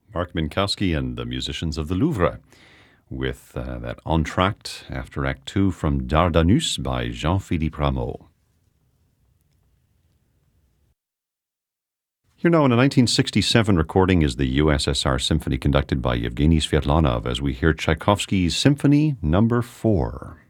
Mark Minkowski and the musicians of the Louvre with that entr'acte after Act 2 from Dardanus by Jean-Philippe Rameau. Here now in a 1967 recording is the USSR Symphony conducted by Yevgeny Svetlanov as we hear Tchaikovsky's Symphony No. 4.